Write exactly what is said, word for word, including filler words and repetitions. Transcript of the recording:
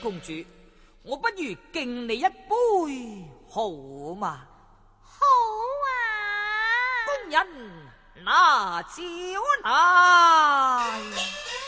公主，我不如敬你一杯，好嘛？ 好啊！ 官人拿酒來。